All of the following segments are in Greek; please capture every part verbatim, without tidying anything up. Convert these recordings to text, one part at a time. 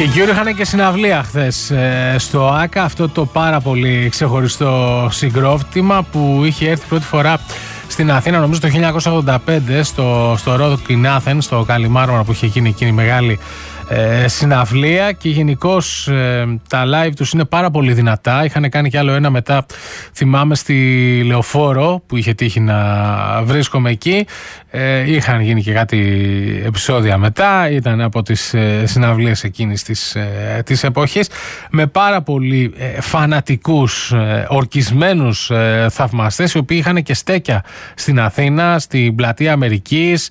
Οι Cure είχαν και συναυλία χθες ε, στο ΆΚΑ, αυτό το πάρα πολύ ξεχωριστό συγκρότημα που είχε έρθει πρώτη φορά στην Αθήνα, νομίζω το χίλια εννιακόσια ογδόντα πέντε, στο, στο Rock in Athens, στο Καλιμάρμαρα που είχε γίνει εκείνη η μεγάλη ε, συναυλία, και γενικώς ε, τα live τους είναι πάρα πολύ δυνατά. Είχαν κάνει κι άλλο ένα μετά, θυμάμαι, στη Λεωφόρο που είχε τύχει να βρίσκομαι εκεί. Ε, είχαν γίνει και κάτι επεισόδια μετά, ήταν από τις ε, συναυλίες εκείνης της, ε, της εποχής, με πάρα πολύ ε, φανατικούς, ε, ορκισμένους ε, θαυμαστές, οι οποίοι είχαν και στέκια στην Αθήνα, στην Πλατεία Αμερικής,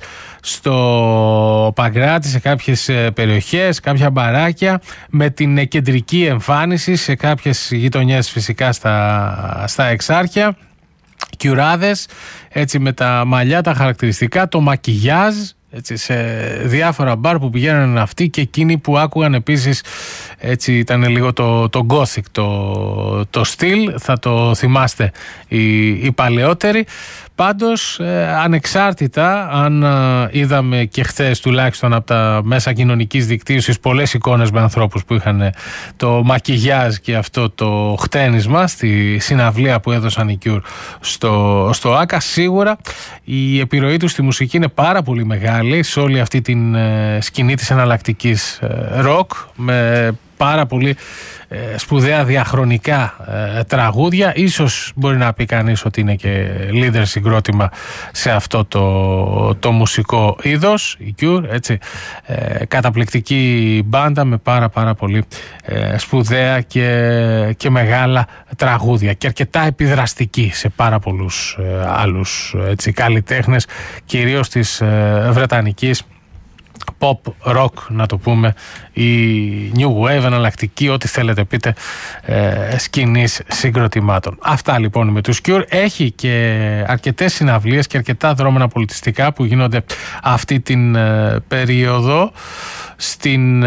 στο Παγκράτη, σε κάποιες ε, περιοχές, κάποια μπαράκια, με την ε, κεντρική εμφάνιση σε κάποιες γειτονιές, φυσικά στα, στα Εξάρχεια. Κιουράδες, έτσι, με τα μαλλιά, τα χαρακτηριστικά, το μακιγιάζ, έτσι, σε διάφορα μπαρ που πηγαίνανε αυτοί και εκείνοι που άκουγαν επίσης, έτσι, ήταν λίγο το, το gothic το, το στυλ, θα το θυμάστε οι, οι παλαιότεροι. Πάντως, ε, ανεξάρτητα αν ε, είδαμε και χθες τουλάχιστον από τα μέσα κοινωνικής δικτύωσης πολλές εικόνες με ανθρώπους που είχαν ε, το μακιγιάζ και αυτό το χτένισμα στη συναυλία που έδωσαν οι Cure στο, στο ΆΚΑ, σίγουρα η επιρροή τους στη μουσική είναι πάρα πολύ μεγάλη σε όλη αυτή την ε, σκηνή της εναλλακτικής ροκ, ε, με πάρα πολύ ε, σπουδαία διαχρονικά ε, τραγούδια. Ίσως μπορεί να πει κανείς ότι είναι και leader συγκρότημα σε αυτό το, το μουσικό είδος, η Cure, έτσι. Ε, καταπληκτική μπάντα με πάρα πάρα πολύ ε, σπουδαία και, και μεγάλα τραγούδια, και αρκετά επιδραστική σε πάρα πολλούς ε, άλλους, έτσι, καλλιτέχνες, κυρίως της ε, βρετανικής pop rock, να το πούμε, η new wave, εναλλακτική, ό,τι θέλετε πείτε, ε, σκηνής συγκροτημάτων. Αυτά λοιπόν με τους Cure. Έχει και αρκετές συναυλίες και αρκετά δρόμενα πολιτιστικά που γίνονται αυτή την ε, περίοδο στην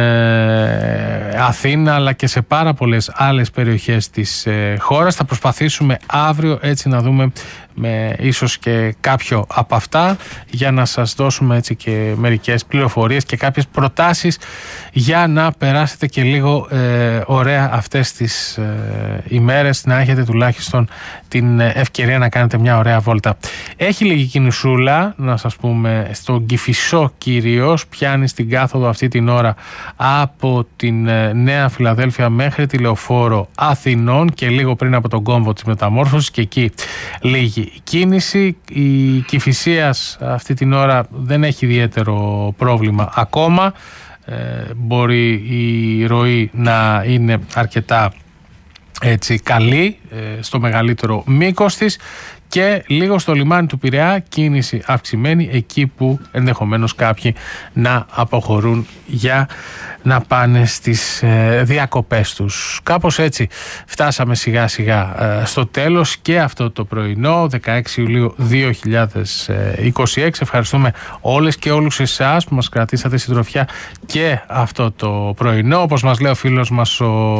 ε, Αθήνα, αλλά και σε πάρα πολλές άλλες περιοχές της ε, χώρας. Θα προσπαθήσουμε αύριο, έτσι, να δούμε με ίσως και κάποιο από αυτά, για να σας δώσουμε, έτσι, και μερικές πληροφορίες και κάποιες προτάσεις για να περάσετε και λίγο ε, ωραία αυτές τις ε, ημέρες, να έχετε τουλάχιστον την ευκαιρία να κάνετε μια ωραία βόλτα. Έχει λίγη κινησούλα, να σας πούμε, στον Κηφισό κυρίως, πιάνει στην κάθοδο αυτή την ώρα από την ε, Νέα Φιλαδέλφια μέχρι τη Λεωφόρο Αθηνών και λίγο πριν από τον κόμβο της Μεταμόρφωσης, και εκεί λίγη κίνηση. Η Κηφισίας αυτή την ώρα δεν έχει ιδιαίτερο πρόβλημα ακόμα. Ε, μπορεί η ροή να είναι αρκετά, έτσι, καλή ε, στο μεγαλύτερο μήκος της, και λίγο στο λιμάνι του Πειραιά κίνηση αυξημένη, εκεί που ενδεχομένως κάποιοι να αποχωρούν για να πάνε στις ε, διακοπές τους. Κάπως έτσι φτάσαμε σιγά σιγά ε, στο τέλος και αυτό το πρωινό, δεκαέξι Ιουλίου δύο χιλιάδες είκοσι έξι. Ευχαριστούμε όλες και όλους εσάς που μας κρατήσατε συντροφιά και αυτό το πρωινό. Όπως μας λέει ο φίλος μας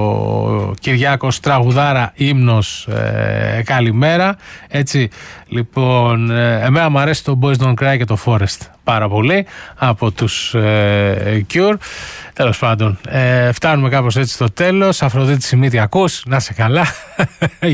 ο Κυριάκος, τραγουδάρα ύμνος, ε, καλημέρα, έτσι. Λοιπόν, ε, εμένα μου αρέσει το Boys Don't Cry και το Forest πάρα πολύ από τους ε, Cure. Τέλος πάντων, ε, φτάνουμε κάπως έτσι στο τέλος. Αφροδίτη Σιμίτη, ακούς, να σε καλά.